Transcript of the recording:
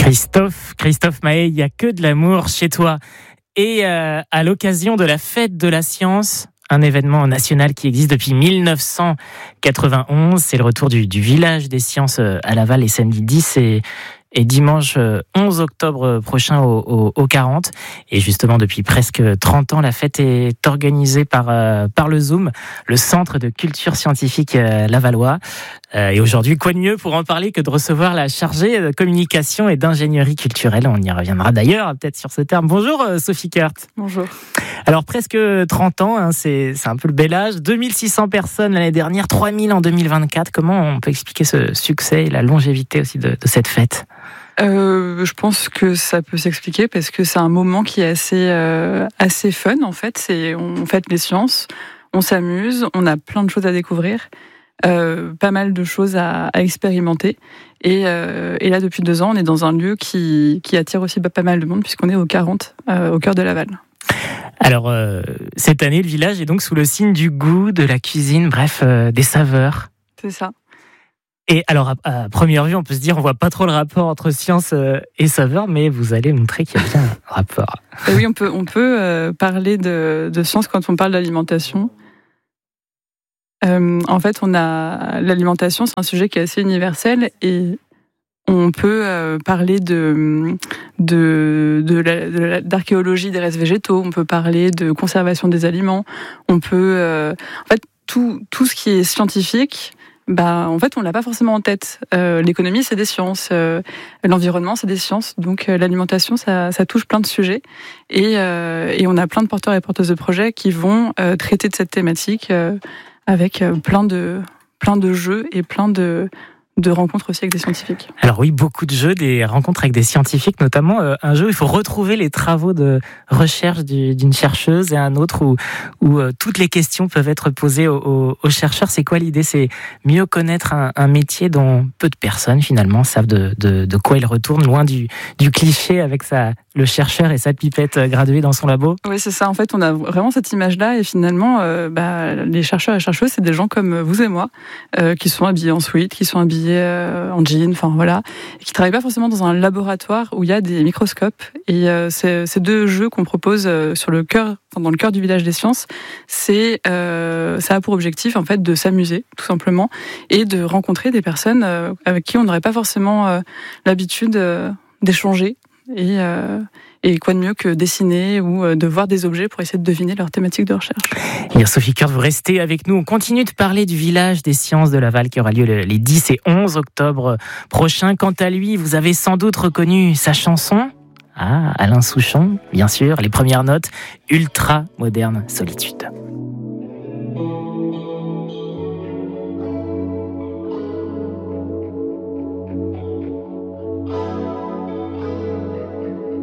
Christophe Mahé, il n'y a que de l'amour chez toi. Et à l'occasion de la fête de la science, un événement national qui existe depuis 1991, c'est le retour du village des sciences à Laval les samedis 10 et dimanche 11 octobre prochain au 40. Et justement, depuis presque 30 ans, la fête est organisée par le Zoom, le Centre de culture scientifique lavallois. Et aujourd'hui, quoi de mieux pour en parler que de recevoir la chargée de communication et d'ingénierie culturelle. On y reviendra d'ailleurs peut-être sur ce terme. Bonjour Sophie Kurt. Bonjour. Alors presque 30 ans, c'est un peu le bel âge. 2600 personnes l'année dernière, 3000 en 2024. Comment on peut expliquer ce succès et la longévité aussi de cette fête ? Je pense que ça peut s'expliquer parce que c'est un moment qui est assez fun en fait. On fête les sciences, on s'amuse, on a plein de choses à découvrir, pas mal de choses à expérimenter. Et là, depuis 2 ans, on est dans un lieu qui attire aussi pas mal de monde puisqu'on est au 40, au cœur de Laval. Alors, cette année, le village est donc sous le signe du goût, de la cuisine, bref, des saveurs. C'est ça. Et alors, à première vue, on peut se dire, on voit pas trop le rapport entre science et saveur, mais vous allez montrer qu'il y a bien un rapport. Et oui, on peut parler de science quand on parle d'alimentation. En fait, l'alimentation, c'est un sujet qui est assez universel et on peut parler d'archéologie des restes végétaux, on peut parler de conservation des aliments, on peut... en fait, tout ce qui est scientifique... en fait, on l'a pas forcément en tête. L'économie, c'est des sciences. L'environnement, c'est des sciences. Donc, l'alimentation, ça touche plein de sujets. Et on a plein de porteurs et porteuses de projets qui vont traiter de cette thématique avec plein de jeux et plein de rencontres aussi avec des scientifiques. Alors oui, beaucoup de jeux, des rencontres avec des scientifiques, notamment un jeu où il faut retrouver les travaux de recherche d'une chercheuse et un autre où toutes les questions peuvent être posées aux chercheurs. C'est quoi l'idée ? C'est mieux connaître un métier dont peu de personnes finalement savent de quoi il retourne, loin du cliché avec le chercheur et sa pipette graduée dans son labo. Oui, c'est ça. En fait, on a vraiment cette image-là et finalement, les chercheurs et chercheuses, c'est des gens comme vous et moi qui sont habillés en sweat, qui sont habillés en jean, enfin voilà, et qui travaillent pas forcément dans un laboratoire où il y a des microscopes. Et ces 2 jeux qu'on propose dans le cœur du village des sciences, ça a pour objectif en fait de s'amuser tout simplement et de rencontrer des personnes avec qui on n'aurait pas forcément l'habitude d'échanger. Et quoi de mieux que dessiner ou de voir des objets pour essayer de deviner leur thématique de recherche. Et Sophie Kurt, vous restez avec nous. On continue de parler du village des sciences de Laval qui aura lieu les 10 et 11 octobre prochains. Quant à lui, vous avez sans doute reconnu sa chanson. Alain Souchon, bien sûr, les premières notes, ultra moderne solitude.